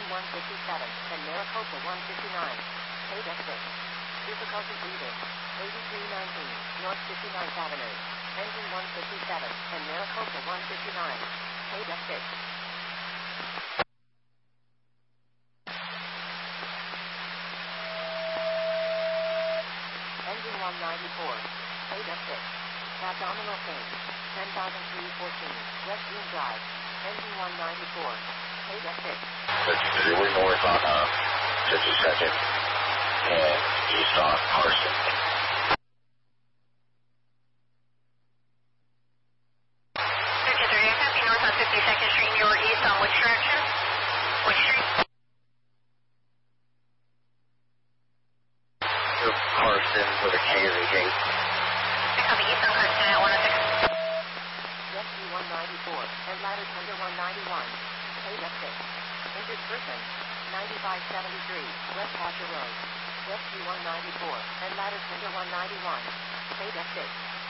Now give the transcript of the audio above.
157, and Maricopa 159. Paid exit. Difficulty breathing. 8319, North 59th Avenue. Engine 157, and Maricopa 159. Paid exit. Engine 194. Paid exit. Abdominal pain. 10,314, West Green Drive. Engine 194. Paid exit. 53, we're north on 52nd and east on Carson. 53, I copy north on 52nd Street, you're east on which direction? Which street? Carson with a K as a gate. I copy east on Carson at 106. Rescue 194, and ladder tender 191. Paid exit. Injured person. 9573, West Hatcher Road. Rescue 194, and ladder tender 191. Paid exit.